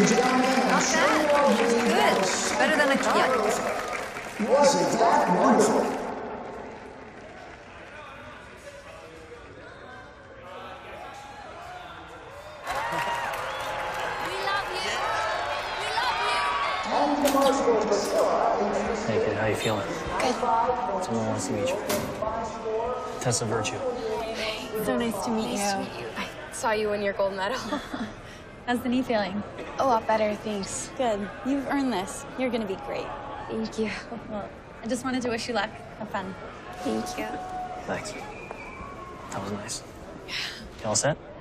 Not bad. Good. Better than I thought. Wasn't that wonderful? Hey kid, how you feeling? Good. Someone wants to meet you. Tessa Virtue. So nice to meet you. I saw you win your gold medal. How's the knee feeling? A lot better, thanks. Good. You've earned this. You're gonna be great. Thank you. Well, I just wanted to wish you luck. Have fun. Thank you. Thanks. That was nice. You all set?